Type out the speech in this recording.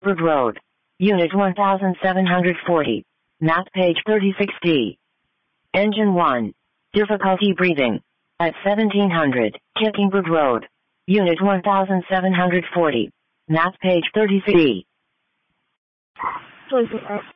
Brook Road. Unit 1740. Map page 36D. Engine 1. Difficulty breathing. At 1700, Kickingbrook Road. Unit 1740. Map page 36D.